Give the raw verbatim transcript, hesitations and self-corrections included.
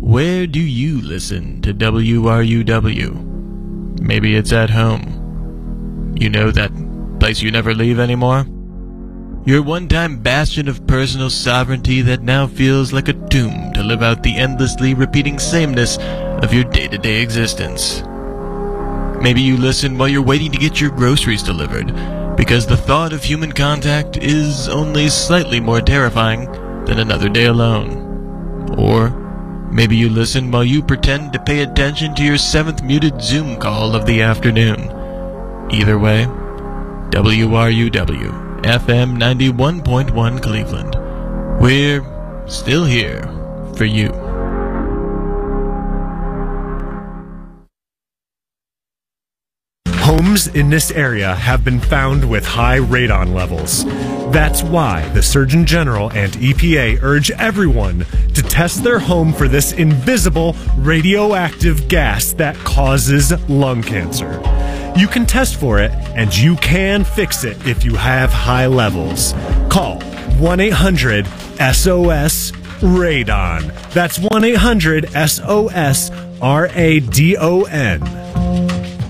Where do you listen to W R U W? Maybe it's at home. You know, that place you never leave anymore? Your one-time bastion of personal sovereignty that now feels like a tomb to live out the endlessly repeating sameness of your day-to-day existence. Maybe you listen while you're waiting to get your groceries delivered, because the thought of human contact is only slightly more terrifying than another day alone. Or maybe you listen while you pretend to pay attention to your seventh muted Zoom call of the afternoon. Either way, W R U W, F M ninety-one point one Cleveland. We're still here for you. Homes in this area have been found with high radon levels. That's why the Surgeon General and E P A urge everyone to test their home for this invisible radioactive gas that causes lung cancer. You can test for it, and you can fix it if you have high levels. Call one eight hundred S O S radon. That's one eight hundred S O S R A D O N.